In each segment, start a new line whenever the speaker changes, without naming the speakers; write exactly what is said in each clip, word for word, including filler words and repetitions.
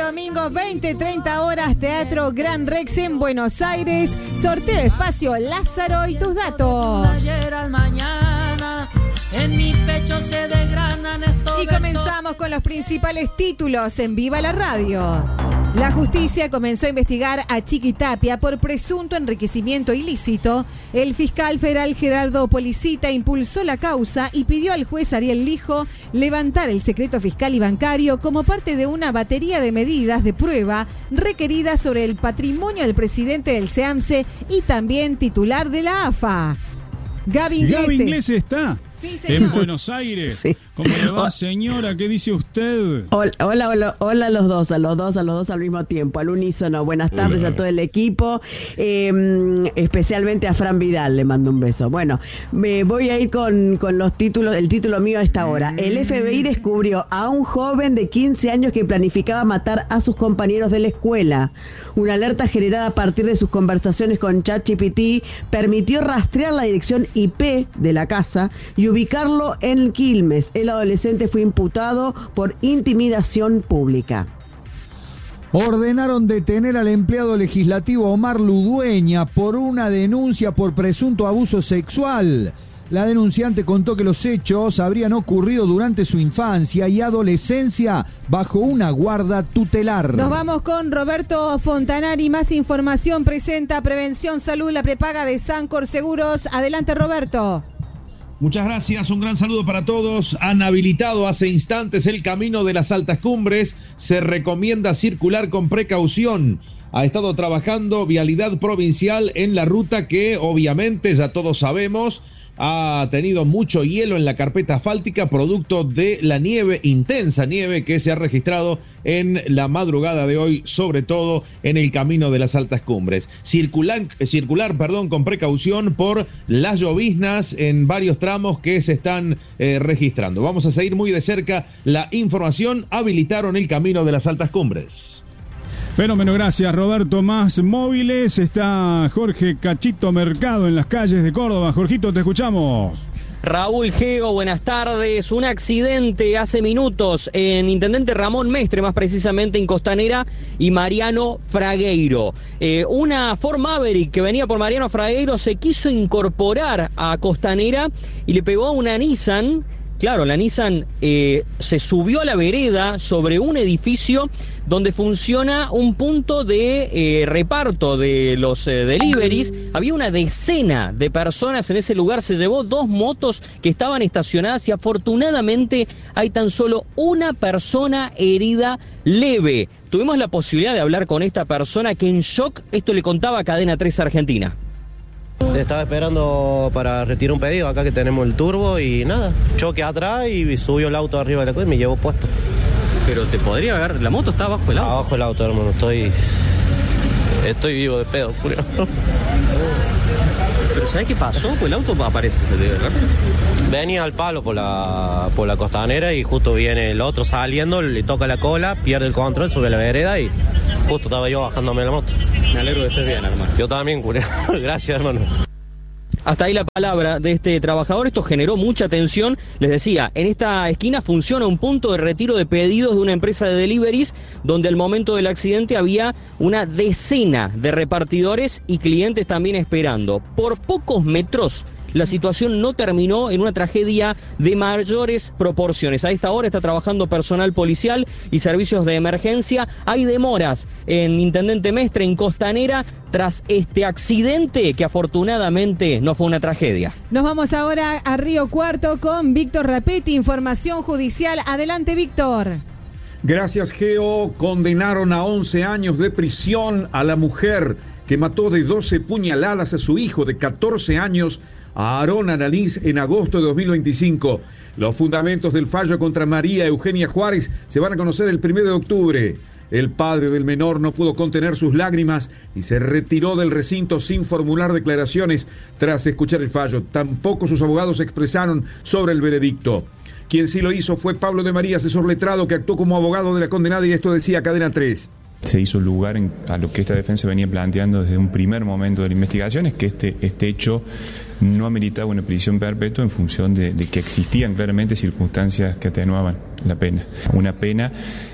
domingo, veinte treinta horas, Teatro Gran Rex en Buenos Aires. Sorteo espacio Lázaro y tus datos.
Ayer al mañana, en mi pecho se desgranan estos
Y comenzamos con los principales títulos en Viva la Radio. La justicia comenzó a investigar a Chiqui Tapia por presunto enriquecimiento ilícito. El fiscal federal Gerardo Policita impulsó la causa y pidió al juez Ariel Lijo levantar el secreto fiscal y bancario como parte de una batería de medidas de prueba requeridas sobre el patrimonio del presidente del SEAMSE y también titular de la A F A. Gaby Inglese.
Gaby Inglese está
sí, en
Buenos Aires.
Sí.
¿Cómo le va, señora? ¿Qué dice usted?
Hola, hola, hola, hola a los dos, a los dos, a los dos al mismo tiempo, al unísono. Buenas tardes hola. A todo el equipo, eh, especialmente a Fran Vidal, le mando un beso. Bueno, me voy a ir con, con los títulos, el título mío a esta hora. El F B I descubrió a un joven de quince años que planificaba matar a sus compañeros de la escuela. Una alerta generada a partir de sus conversaciones con ChatGPT permitió rastrear la dirección I P de la casa y ubicarlo en Quilmes. El adolescente fue imputado por intimidación pública.
Ordenaron detener al empleado legislativo Omar Ludueña por una denuncia por presunto abuso sexual. La denunciante contó que los hechos habrían ocurrido durante su infancia y adolescencia bajo una guarda tutelar.
Nos vamos con Roberto Fontanari. Más información presenta Prevención Salud, la prepaga de Sancor Seguros. Adelante, Roberto.
Muchas gracias, un gran saludo para todos. Han habilitado hace instantes el camino de las altas cumbres. Se recomienda circular con precaución. Ha estado trabajando Vialidad Provincial en la ruta que obviamente ya todos sabemos ha tenido mucho hielo en la carpeta asfáltica producto de la nieve, intensa nieve que se ha registrado en la madrugada de hoy, sobre todo en el camino de las altas cumbres. Circular, circular perdón, con precaución por las lloviznas en varios tramos que se están eh, registrando. Vamos a seguir muy de cerca la información. Habilitaron el camino de las altas cumbres.
Fenómeno, gracias Roberto. Más móviles, está Jorge Cachito Mercado en las calles de Córdoba. Jorgito, te escuchamos.
Raúl Geo, buenas tardes. Un accidente hace minutos en Intendente Ramón Mestre, más precisamente en Costanera y Mariano Fragueiro. Eh, una Ford Maverick que venía por Mariano Fragueiro se quiso incorporar a Costanera y le pegó a una Nissan. Claro, la Nissan eh, se subió a la vereda sobre un edificio donde funciona un punto de eh, reparto de los eh, deliveries. Había una decena de personas en ese lugar, se llevó dos motos que estaban estacionadas y afortunadamente hay tan solo una persona herida leve. Tuvimos la posibilidad de hablar con esta persona que en shock, esto le contaba a Cadena tres Argentina.
Estaba esperando para retirar un pedido acá que tenemos el turbo y nada, choque atrás y subió el auto arriba de la cosa y me llevó puesto.
Pero te podría haber, la moto está abajo del auto.
Abajo del auto, hermano, estoy estoy vivo de pedo, Julio.
Pero ¿sabes qué pasó? Pues el auto aparece de repente.
Venía al palo por la por la Costanera y justo viene el otro saliendo, le toca la cola, pierde el control, sube la vereda y justo estaba yo bajándome de la moto.
Me alegro de estar bien, hermano.
Yo también, Julio. Gracias, hermano.
Hasta ahí la palabra de este trabajador. Esto generó mucha tensión. Les decía, en esta esquina funciona un punto de retiro de pedidos de una empresa de deliveries donde al momento del accidente había una decena de repartidores y clientes también esperando. Por pocos metros la situación no terminó en una tragedia de mayores proporciones. A esta hora está trabajando personal policial y servicios de emergencia. Hay demoras en Intendente Mestre, en Costanera, tras este accidente que afortunadamente no fue una tragedia.
Nos vamos ahora a Río Cuarto con Víctor Rapetti, información judicial. Adelante, Víctor.
Gracias, Geo. Condenaron a once años de prisión a la mujer que mató de doce puñaladas a su hijo de catorce años, a Aarón Analiz, en agosto de dos mil veinticinco. Los fundamentos del fallo contra María Eugenia Juárez se van a conocer el primero de octubre. El padre del menor no pudo contener sus lágrimas y se retiró del recinto sin formular declaraciones tras escuchar el fallo. Tampoco sus abogados expresaron sobre el veredicto. Quien sí lo hizo fue Pablo de María, asesor letrado que actuó como abogado de la condenada, y esto decía Cadena tres.
Se hizo lugar en, a lo que esta defensa venía planteando desde un primer momento de la investigación, es que este, este hecho no ameritaba una prisión perpetua en función de, de que existían claramente circunstancias que atenuaban la pena. Una pena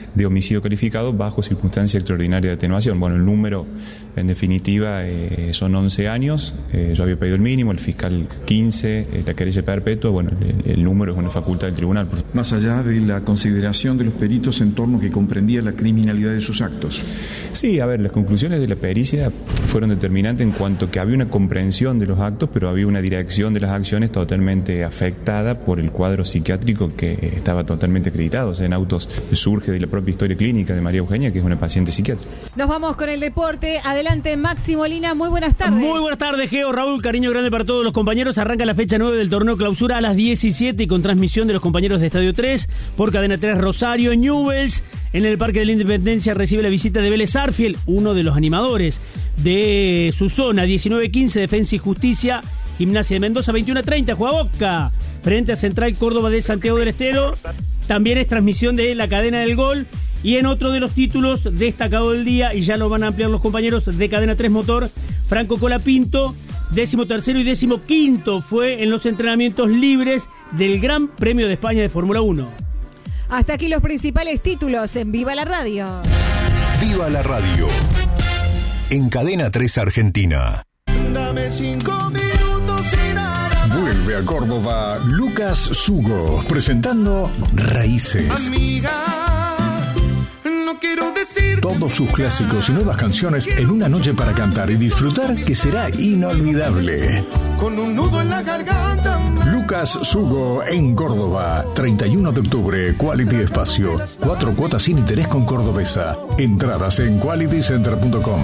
de homicidio calificado bajo circunstancia extraordinaria de atenuación. Bueno, el número, en definitiva, eh, son once años. Eh, yo había pedido el mínimo, el fiscal quince, eh, la querella perpetua. Bueno, el, el número es una facultad del tribunal.
Más allá de la consideración de los peritos en torno que comprendía la criminalidad de sus actos.
Sí, a ver, las conclusiones de la pericia fueron determinantes en cuanto que había una comprensión de los actos, pero había una dirección de las acciones totalmente afectada por el cuadro psiquiátrico que estaba totalmente acreditado. O sea, en autos surge de la propia historia clínica de María Eugenia, que es una paciente psiquiátrica.
Nos vamos con el deporte. Adelante, Maxi Molina. Muy buenas tardes.
Muy buenas tardes, Geo, Raúl. Cariño grande para todos los compañeros. Arranca la fecha nueve del torneo clausura a las diecisiete y con transmisión de los compañeros de Estadio tres por Cadena tres Rosario. Newell's en el Parque de la Independencia recibe la visita de Vélez Sarsfield, uno de los animadores de su zona. diecinueve quince, Defensa y Justicia. Gimnasia de Mendoza, veintiuno treinta, juega Boca frente a Central Córdoba de Santiago del Estero. También es transmisión de la Cadena del Gol. Y en otro de los títulos destacado del día, y ya lo van a ampliar los compañeros de Cadena tres Motor, Franco Colapinto, décimo tercero y décimo quinto fue en los entrenamientos libres del Gran Premio de España de Fórmula uno.
Hasta aquí los principales títulos en Viva la Radio.
Viva la Radio. En Cadena tres Argentina.
Dame cinco minutos sin nada.
Vuelve a Córdoba Lucas Sugo, presentando Raíces.
Amiga, no quiero decir
todos sus clásicos y nuevas canciones en una noche para cantar y disfrutar que será inolvidable.
Con un nudo en la garganta.
Lucas Sugo en Córdoba, treinta y uno de octubre, Quality Espacio. Cuatro cuotas sin interés con Cordobesa. Entradas en quality center punto com.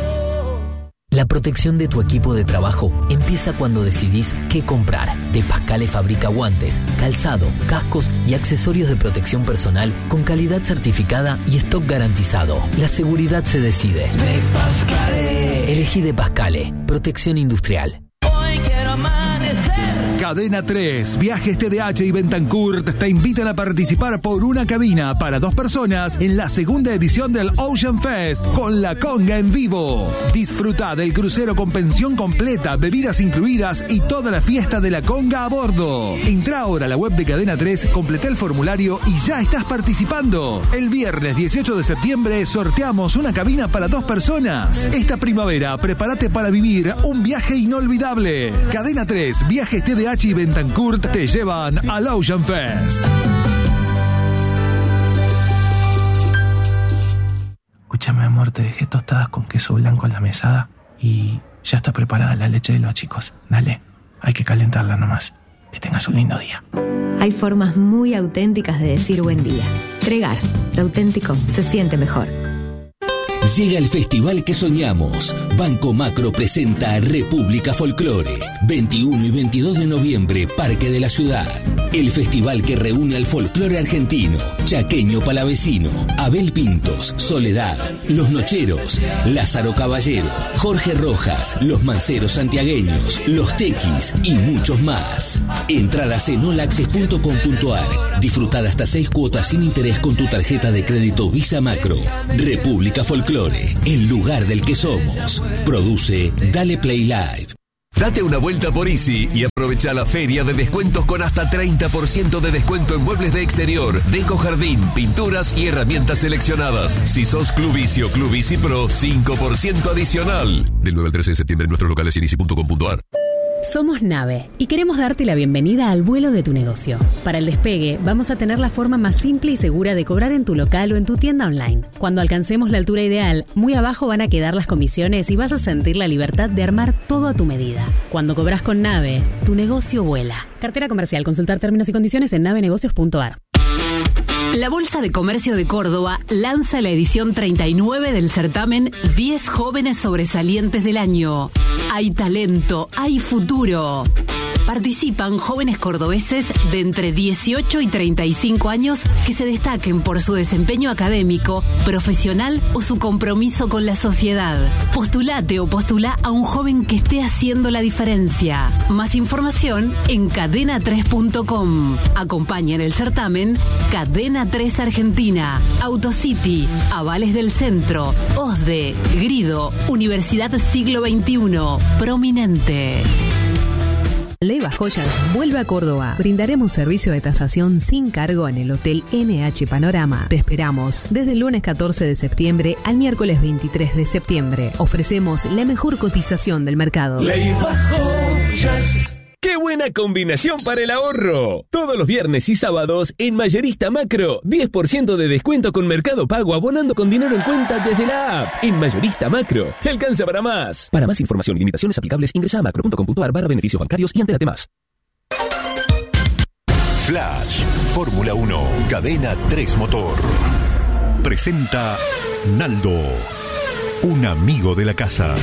La protección de tu equipo de trabajo empieza cuando decidís qué comprar. De Pascale fabrica guantes, calzado, cascos y accesorios de protección personal con calidad certificada y stock garantizado. La seguridad se decide.
De Pascale.
Elegí De Pascale, protección industrial.
Hoy quiero amanecer.
Cadena tres, Viajes T D H y Bentancourt te invitan a participar por una cabina para dos personas en la segunda edición del Ocean Fest con la conga en vivo. Disfruta del crucero con pensión completa, bebidas incluidas y toda la fiesta de la conga a bordo. Entra ahora a la web de Cadena tres, completa el formulario y ya estás participando. El viernes dieciocho de septiembre sorteamos una cabina para dos personas. Esta primavera prepárate para vivir un viaje inolvidable. Cadena tres, Viajes T D H y Bentancourt te llevan al Ocean Fest.
Escúchame, amor, te dejé tostadas con queso blanco en la mesada y ya está preparada la leche de los chicos. Dale, hay que calentarla nomás. Que tengas un lindo día.
Hay formas muy auténticas de decir buen día. Tregar, lo auténtico se siente mejor.
Llega el festival que soñamos. Banco Macro presenta República Folclore. veintiuno y veintidós de noviembre, Parque de la Ciudad. El festival que reúne al folclore argentino, chaqueño palavecino, Abel Pintos, Soledad, Los Nocheros, Lázaro Caballero, Jorge Rojas, Los Manceros Santiagueños, Los Tequis y muchos más. Entradas en olaccess punto com punto ar. Disfrutar hasta seis cuotas sin interés con tu tarjeta de crédito Visa Macro. República Folclore. El lugar del que somos. Produce Dale Play Live.
Date una vuelta por Easy y aprovecha la feria de descuentos con hasta treinta por ciento de descuento en muebles de exterior, deco jardín, pinturas y herramientas seleccionadas. Si sos Club Easy o Club Easy Pro, cinco por ciento adicional. Del nueve al trece de septiembre en nuestros locales y en easy punto com punto ar.
Somos Nave y queremos darte la bienvenida al vuelo de tu negocio. Para el despegue, vamos a tener la forma más simple y segura de cobrar en tu local o en tu tienda online. Cuando alcancemos la altura ideal, muy abajo van a quedar las comisiones y vas a sentir la libertad de armar todo a tu medida. Cuando cobras con Nave, tu negocio vuela. Cartera comercial. Consultar términos y condiciones en nave negocios punto ar.
La Bolsa de Comercio de Córdoba lanza la edición treinta y nueve del certamen diez jóvenes sobresalientes del año. Hay talento, hay futuro. Participan jóvenes cordobeses de entre dieciocho y treinta y cinco años que se destaquen por su desempeño académico, profesional o su compromiso con la sociedad. Postulate o postulá a un joven que esté haciendo la diferencia. Más información en cadena tres punto com. Acompaña en el certamen Cadena tres Argentina, Autocity, Avales del Centro, O S D E, Grido, Universidad Siglo veintiuno, Prominente.
Leva Joyas vuelve a Córdoba. Brindaremos servicio de tasación sin cargo en el Hotel N H Panorama. Te esperamos desde el lunes catorce de septiembre al miércoles veintitrés de septiembre. Ofrecemos la mejor cotización del mercado.
Leva Joyas. ¡Qué buena combinación para el ahorro! Todos los viernes y sábados en Mayorista Macro, diez por ciento de descuento con Mercado Pago abonando con dinero en cuenta desde la app. En Mayorista Macro, te alcanza para más. Para más información y limitaciones aplicables, ingresa a macro punto com punto a r barra beneficios bancarios y entérate más.
Flash, Fórmula uno, Cadena tres Motor. Presenta Naldo, un amigo de la casa.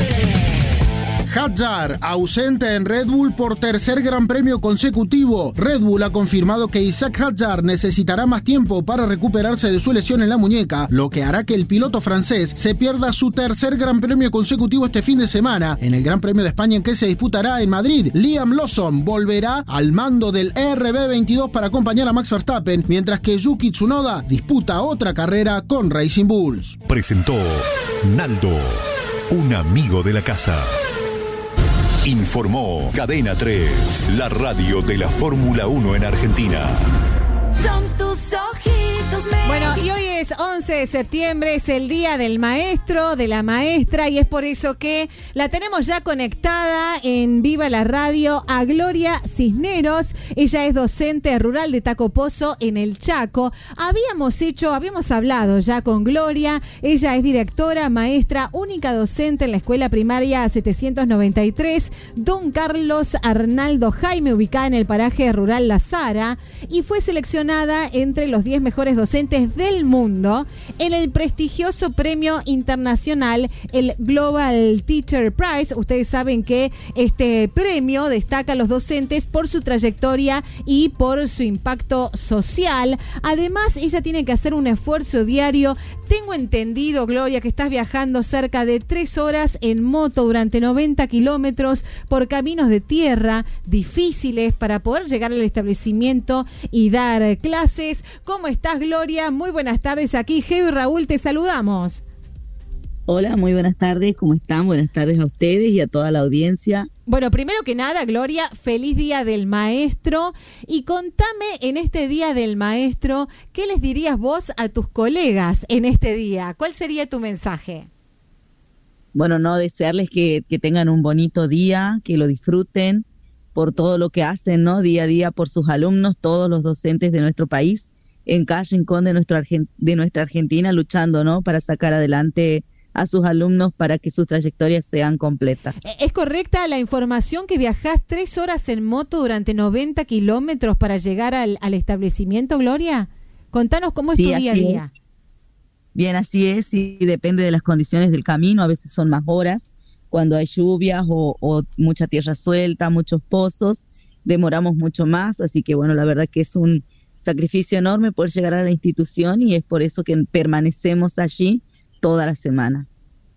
Hadjar, ausente en Red Bull por tercer Gran Premio consecutivo. Red Bull ha confirmado que Isaac Hadjar necesitará más tiempo para recuperarse de su lesión en la muñeca, lo que hará que el piloto francés se pierda su tercer Gran Premio consecutivo este fin de semana, en el Gran Premio de España en que se disputará en Madrid. Liam Lawson volverá al mando del R B veintidós para acompañar a Max Verstappen, mientras que Yuki Tsunoda disputa otra carrera con Racing Bulls.
Presentó Naldo, un amigo de la casa. Informó Cadena tres, la radio de la Fórmula uno en Argentina.
Son tus ojitos, me... Bueno, y hoy es once de septiembre, es el día del maestro, de la maestra, y es por eso que la tenemos ya conectada en Viva la Radio a Gloria Cisneros. Ella es docente rural de Tacopozo en el Chaco. Habíamos hecho, habíamos hablado ya con Gloria. Ella es directora, maestra, única docente en la escuela primaria setecientos noventa y tres, Don Carlos Arnaldo Jaime, ubicada en el paraje rural La Zara, y fue seleccionada entre los diez mejores docentes del mundo en el prestigioso premio internacional, el Global Teacher Prize. Ustedes saben que este premio destaca a los docentes por su trayectoria y por su impacto social. Además, ella tiene que hacer un esfuerzo diario. Tengo entendido, Gloria, que estás viajando cerca de tres horas en moto durante noventa kilómetros por caminos de tierra difíciles para poder llegar al establecimiento y dar clases. ¿Cómo estás, Gloria? Muy buenas tardes. Aquí Geo y Raúl te saludamos.
Hola, muy buenas tardes. ¿Cómo están? Buenas tardes a ustedes y a toda la audiencia.
Bueno, primero que nada, Gloria, feliz Día del Maestro. Y contame en este Día del Maestro, ¿qué les dirías vos a tus colegas en este día? ¿Cuál sería tu mensaje?
Bueno, no, desearles que, que tengan un bonito día, que lo disfruten por todo lo que hacen, ¿no? Día a día por sus alumnos, todos los docentes de nuestro país, en cada rincón de, nuestro Argent- de nuestra Argentina, luchando, ¿no? Para sacar adelante a sus alumnos para que sus trayectorias sean completas.
¿Es correcta la información que viajás tres horas en moto durante noventa kilómetros para llegar al, al establecimiento, Gloria? Contanos cómo es
Sí,
tu día a
así
día.
es. Bien, así es, y depende de las condiciones del camino, a veces son más horas, cuando hay lluvias o, o mucha tierra suelta, muchos pozos, demoramos mucho más, así que bueno, la verdad que es un sacrificio enorme poder llegar a la institución y es por eso que permanecemos allí toda la semana.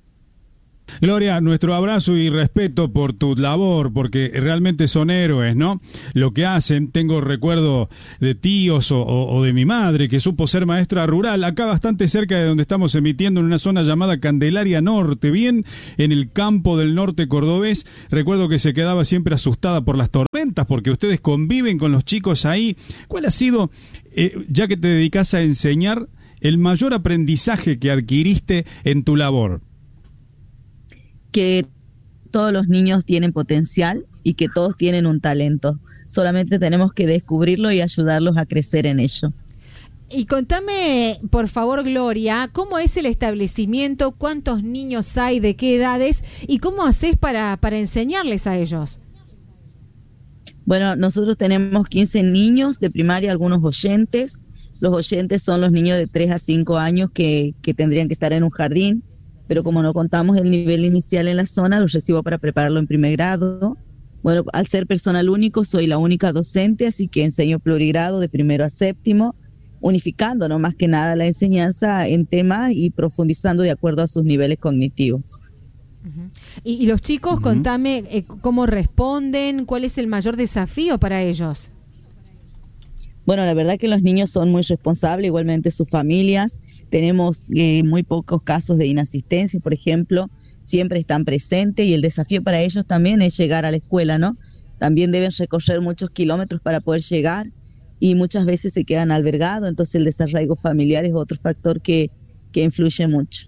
Gloria, nuestro abrazo y respeto por tu labor, porque realmente son héroes, ¿no? Lo que hacen, tengo recuerdo de tíos o, o, o de mi madre, que supo ser maestra rural, acá bastante cerca de donde estamos emitiendo, en una zona llamada Candelaria Norte, bien en el campo del norte cordobés. Recuerdo que se quedaba siempre asustada por las tormentas, porque ustedes conviven con los chicos ahí. ¿Cuál ha sido, eh, ya que te dedicas a enseñar, el mayor aprendizaje que adquiriste en tu labor?
Que todos los niños tienen potencial y que todos tienen un talento. Solamente tenemos que descubrirlo y ayudarlos a crecer en ello.
Y contame, por favor, Gloria, ¿cómo es el establecimiento? ¿Cuántos niños hay? ¿De qué edades? ¿Y cómo haces para, para enseñarles a ellos?
Bueno, nosotros tenemos quince niños de primaria, algunos oyentes. Los oyentes son los niños de tres a cinco años que, que tendrían que estar en un jardín, pero como no contamos el nivel inicial en la zona, los recibo para prepararlo en primer grado. Bueno, al ser personal único, soy la única docente, así que enseño plurigrado de primero a séptimo, unificando, ¿no? Más que nada la enseñanza en temas y profundizando de acuerdo a sus niveles cognitivos.
Uh-huh. Y, y los chicos, uh-huh. contame eh, cómo responden, cuál es el mayor desafío para ellos.
Bueno, la verdad que los niños son muy responsables, igualmente sus familias. Tenemos eh, muy pocos casos de inasistencia, por ejemplo, siempre están presentes y el desafío para ellos también es llegar a la escuela, ¿no? también deben recorrer muchos kilómetros para poder llegar y muchas veces se quedan albergados, entonces el desarraigo familiar es otro factor que, que influye mucho.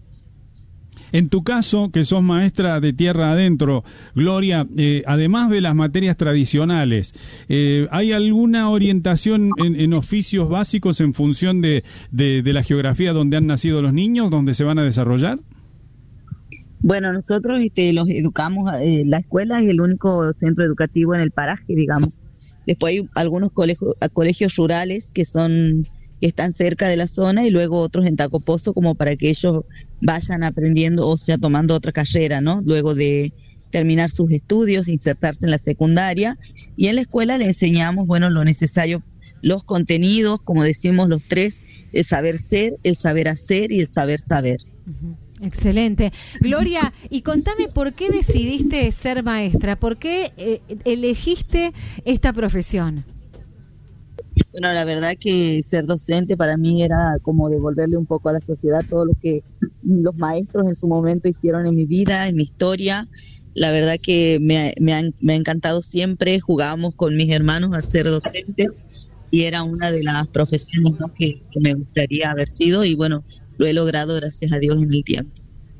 En tu caso, que sos maestra de tierra adentro, Gloria, eh, además de las materias tradicionales, eh, ¿hay alguna orientación en, en oficios básicos en función de, de, de la geografía donde han nacido los niños, donde se van a desarrollar?
Bueno, nosotros este, los educamos, eh, la escuela es el único centro educativo en el paraje, digamos. Después hay algunos colegios, colegios rurales que son que están cerca de la zona y luego otros en Tacopozo como para que ellos vayan aprendiendo, o sea, tomando otra carrera, ¿no? Luego de terminar sus estudios, insertarse en la secundaria. Y en la escuela le enseñamos, bueno, lo necesario, los contenidos, como decimos los tres, el saber ser, el saber hacer y el saber saber.
Uh-huh. Excelente. Gloria, y contame por qué decidiste ser maestra, por qué eh, elegiste esta profesión.
Bueno, la verdad que ser docente para mí era como devolverle un poco a la sociedad todo lo que los maestros en su momento hicieron en mi vida, en mi historia. La verdad que me, me, ha, me ha encantado siempre, jugábamos con mis hermanos a ser docentes y era una de las profesiones, ¿no?, que, que me gustaría haber sido y bueno, lo he logrado gracias a Dios en el tiempo.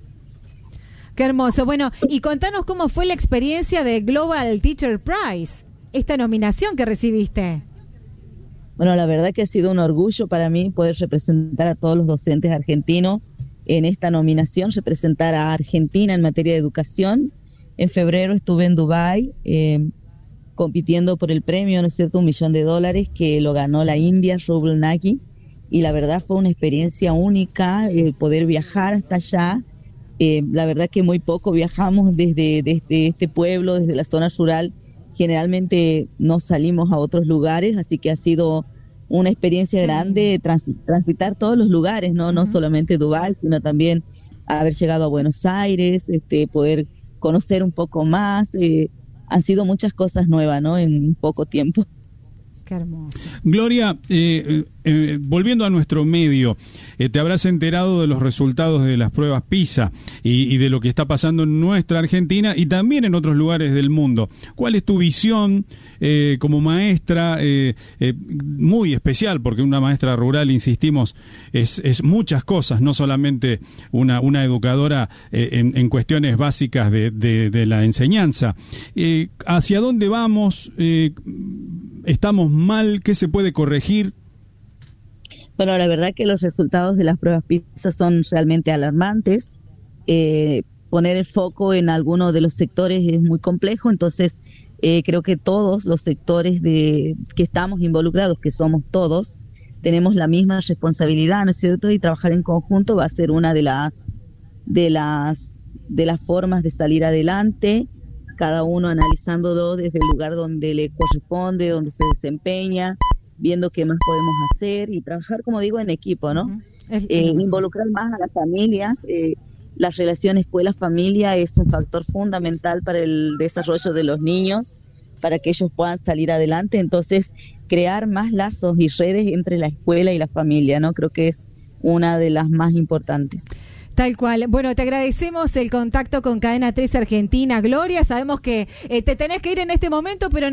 Qué hermoso. Bueno, y contanos cómo fue la experiencia de Global Teacher Prize, esta nominación que recibiste.
Bueno, la verdad que ha sido un orgullo para mí poder representar a todos los docentes argentinos en esta nominación, representar a Argentina en materia de educación. En febrero estuve en Dubái eh, compitiendo por el premio, ¿no es cierto?, un millón de dólares que lo ganó la India, Rubel Nagi, y la verdad fue una experiencia única el poder viajar hasta allá. Eh, la verdad que muy poco viajamos desde, desde este pueblo, desde la zona rural. Generalmente no salimos a otros lugares, así que ha sido una experiencia grande trans, transitar todos los lugares, no, uh-huh. no solamente Dubái, sino también haber llegado a Buenos Aires, este, poder conocer un poco más. Eh, han sido muchas cosas nuevas, ¿no?, en poco tiempo.
Qué hermoso.
Gloria, eh, eh, volviendo a nuestro medio, eh, te habrás enterado de los resultados de las pruebas PISA y, y de lo que está pasando en nuestra Argentina y también en otros lugares del mundo. ¿Cuál es tu visión eh, como maestra eh, eh, muy especial? Porque una maestra rural, insistimos, es, es muchas cosas, no solamente una, una educadora eh, en, en cuestiones básicas de, de, de la enseñanza. Eh, ¿Hacia dónde vamos? Eh, ¿Estamos mal? ¿Qué se puede corregir?
Bueno, la verdad que los resultados de las pruebas PISA son realmente alarmantes. Eh, poner el foco en alguno de los sectores es muy complejo, entonces eh, creo que todos los sectores de que estamos involucrados, que somos todos, tenemos la misma responsabilidad, ¿no es cierto? Y trabajar en conjunto va a ser una de las de las de las formas de salir adelante, cada uno analizándolo desde el lugar donde le corresponde, donde se desempeña, viendo qué más podemos hacer y trabajar, como digo, en equipo, ¿no? Uh-huh. Eh, involucrar más a las familias. Eh, la relación escuela-familia es un factor fundamental para el desarrollo de los niños, para que ellos puedan salir adelante. Entonces, crear más lazos y redes entre la escuela y la familia, ¿no? Creo que es una de las más importantes.
Tal cual. Bueno, te agradecemos el contacto con Cadena tres Argentina, Gloria. Sabemos que eh, te tenés que ir en este momento, pero